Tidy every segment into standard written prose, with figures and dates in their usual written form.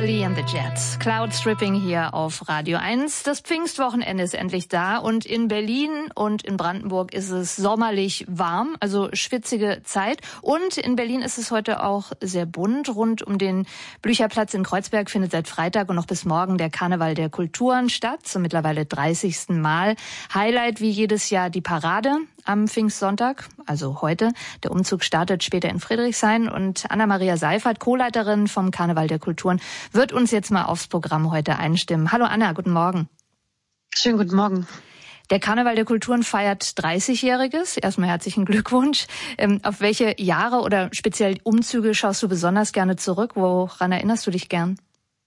Lee and the Jets. Cloud Stripping hier auf Radio 1. Das Pfingstwochenende ist endlich da und in Berlin und in Brandenburg ist es sommerlich warm, also schwitzige Zeit. Und in Berlin ist es heute auch sehr bunt. Rund um den Blücherplatz in Kreuzberg findet seit Freitag und noch bis morgen der Karneval der Kulturen statt, zum mittlerweile 30. Mal. Highlight wie jedes Jahr die Parade am Pfingstsonntag, also heute. Der Umzug startet später in Friedrichshain und Anna-Maria Seifert, Co-Leiterin vom Karneval der Kulturen, wird uns jetzt mal aufs Programm heute einstimmen. Hallo Anna, guten Morgen. Schönen guten Morgen. Der Karneval der Kulturen feiert 30-Jähriges. Erstmal herzlichen Glückwunsch. Auf welche Jahre oder speziell Umzüge schaust du besonders gerne zurück? Woran erinnerst du dich gern?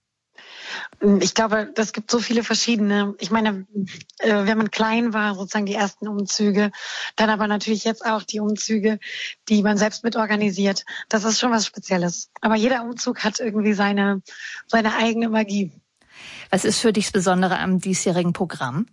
Ich glaube, das gibt so viele verschiedene. Ich meine, wenn man klein war, sozusagen die ersten Umzüge, dann aber natürlich jetzt auch die Umzüge, die man selbst mitorganisiert. Das ist schon was Spezielles. Aber jeder Umzug hat irgendwie seine eigene Magie. Was ist für dich das Besondere am diesjährigen Programm?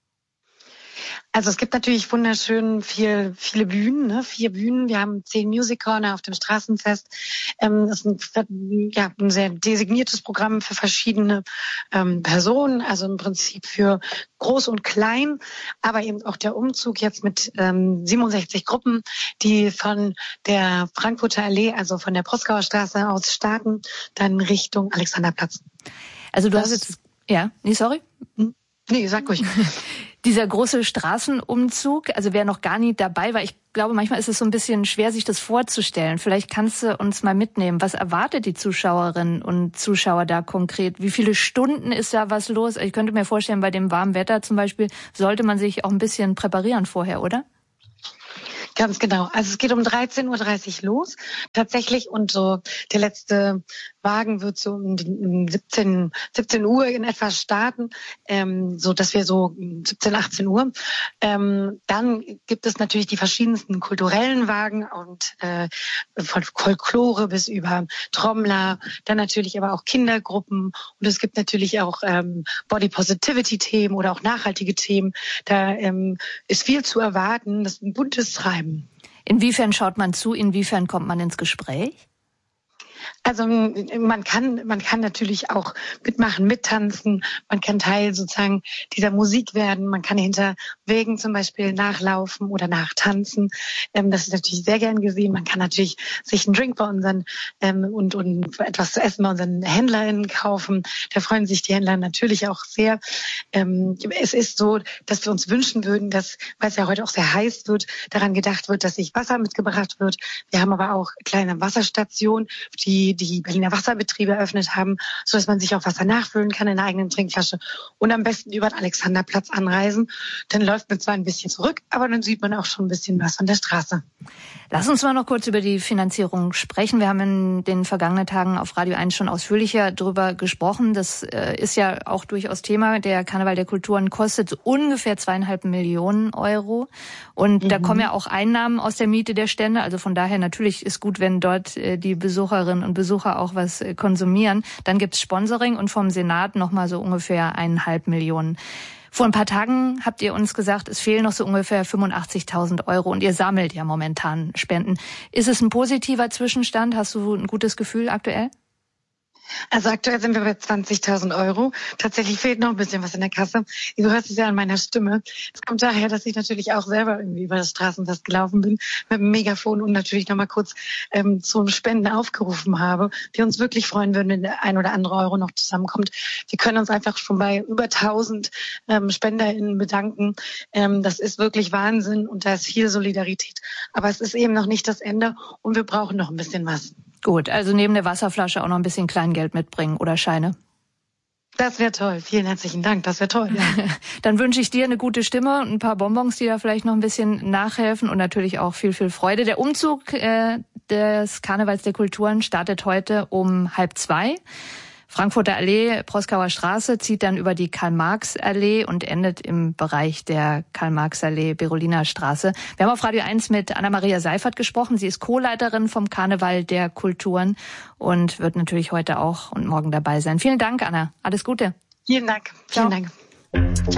Also es gibt natürlich wunderschön viele Bühnen, ne? 4 Bühnen. Wir haben 10 Music Corner auf dem Straßenfest. Das ist ein sehr designiertes Programm für verschiedene Personen, also im Prinzip für groß und klein, aber eben auch der Umzug jetzt mit 67 Gruppen, die von der Frankfurter Allee, also von der Proskauer Straße aus starten, dann Richtung Alexanderplatz. Also du hast jetzt, ja, sorry? Nee, sag ruhig. Dieser große Straßenumzug, also wer noch gar nie dabei war, ich glaube, manchmal ist es so ein bisschen schwer, sich das vorzustellen. Vielleicht kannst du uns mal mitnehmen. Was erwartet die Zuschauerinnen und Zuschauer da konkret? Wie viele Stunden ist da was los? Ich könnte mir vorstellen, bei dem warmen Wetter zum Beispiel sollte man sich auch ein bisschen präparieren vorher, oder? Ganz genau. Also es geht um 13.30 Uhr los, tatsächlich. Und so der letzte Wagen wird so um 17 Uhr in etwa starten, so dass wir so 17, 18 Uhr. Dann gibt es natürlich die verschiedensten kulturellen Wagen und von Folklore bis über Trommler, dann natürlich aber auch Kindergruppen und es gibt natürlich auch Body Positivity Themen oder auch nachhaltige Themen. Da ist viel zu erwarten. Das ist ein buntes Treiben. Inwiefern schaut man zu? Inwiefern kommt man ins Gespräch? Also man kann natürlich auch mitmachen, mittanzen. Man kann Teil sozusagen dieser Musik werden. Man kann hinter Wegen zum Beispiel nachlaufen oder nachtanzen. Das ist natürlich sehr gern gesehen. Man kann natürlich sich einen Drink bei unseren und etwas zu essen bei unseren HändlerInnen kaufen. Da freuen sich die Händler natürlich auch sehr. Es ist so, dass wir uns wünschen würden, dass, weil es ja heute auch sehr heiß wird, daran gedacht wird, dass sich Wasser mitgebracht wird. Wir haben aber auch kleine Wasserstationen, die Berliner Wasserbetriebe eröffnet haben, so dass man sich auch Wasser nachfüllen kann in der eigenen Trinkflasche und am besten über den Alexanderplatz anreisen. Dann läuft man zwar ein bisschen zurück, aber dann sieht man auch schon ein bisschen was von der Straße. Lass uns mal noch kurz über die Finanzierung sprechen. Wir haben in den vergangenen Tagen auf Radio 1 schon ausführlicher drüber gesprochen. Das ist ja auch durchaus Thema. Der Karneval der Kulturen kostet ungefähr 2,5 Millionen Euro. Und da kommen ja auch Einnahmen aus der Miete der Stände. Also von daher natürlich ist gut, wenn dort die Besucherinnen und Besucher auch was konsumieren. Dann gibt's Sponsoring und vom Senat nochmal so ungefähr 1,5 Millionen. Vor ein paar Tagen habt ihr uns gesagt, es fehlen noch so ungefähr 85.000 Euro und ihr sammelt ja momentan Spenden. Ist es ein positiver Zwischenstand? Hast du ein gutes Gefühl aktuell? Also aktuell sind wir bei 20.000 Euro. Tatsächlich fehlt noch ein bisschen was in der Kasse. Du hörst es ja an meiner Stimme. Es kommt daher, dass ich natürlich auch selber irgendwie über das Straßenfest gelaufen bin mit dem Megafon und natürlich nochmal kurz zum Spenden aufgerufen habe. Wir uns wirklich freuen würden, wenn der ein oder andere Euro noch zusammenkommt. Wir können uns einfach schon bei über 1.000 SpenderInnen bedanken. Das ist wirklich Wahnsinn und da ist viel Solidarität. Aber es ist eben noch nicht das Ende und wir brauchen noch ein bisschen was. Gut, also neben der Wasserflasche auch noch ein bisschen Kleingeld mitbringen oder Scheine. Das wäre toll. Vielen herzlichen Dank. Das wäre toll. Ja. Dann wünsche ich dir eine gute Stimme und ein paar Bonbons, die da vielleicht noch ein bisschen nachhelfen und natürlich auch viel, viel Freude. Der Umzug des Karnevals der Kulturen startet heute um 1:30. Frankfurter Allee, Proskauer Straße zieht dann über die Karl-Marx-Allee und endet im Bereich der Karl-Marx-Allee, Beroliner Straße. Wir haben auf Radio 1 mit Anna-Maria Seifert gesprochen. Sie ist Co-Leiterin vom Karneval der Kulturen und wird natürlich heute auch und morgen dabei sein. Vielen Dank, Anna. Alles Gute. Vielen Dank. Ciao. Vielen Dank. Ciao.